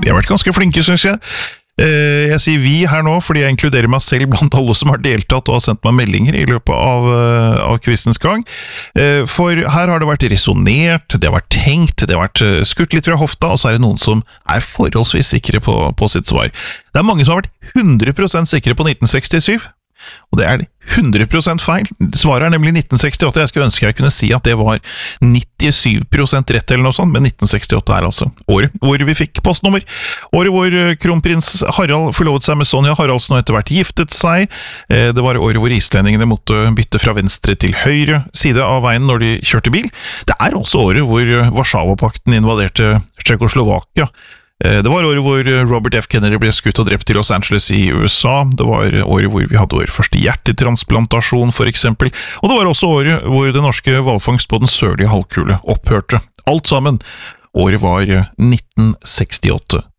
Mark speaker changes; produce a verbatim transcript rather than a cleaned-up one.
Speaker 1: De har vært ganske flinke, synes jeg. Jeg sier vi her nå, fordi jeg inkluderer meg selv blant alle som har deltatt og har sendt meg meldinger i løpet av, av quizens gang. For her har det vært resonert, det har vært tenkt, det har vært skutt litt fra hofta, og så er det noen som er forholdsvis sikre på, på sitt svar. Det er mange som har vært hundre prosent sikre på nitten sekstisju, og det er hundre prosent feil. Svaret er nemlig nitten sekstiåtte. Jeg skulle ønske jeg kunne si at det var nittisju prosent rett eller noe sånt, men nitten sekstiåtte er altså året hvor vi fikk postnummer. Året hvor kronprins Harald forlovet seg med Sonja Haraldsen og etter hvert giftet seg. Det var året hvor islendingene måtte bytte fra venstre til høyre side av veien når de kjørte bil. Det er også året hvor Warszawapakten invaderte Tsjekkoslovakia. Det var året hvor Robert F. Kennedy ble skutt og drept i Los Angeles i U S A. Det var året hvor vi hadde vår første hjertetransplantasjon, for eksempel. Og det var også året hvor det norske hvalfangst på den sørlige halvkule opphørte. Alt sammen. Året var nitten sekstiåtte.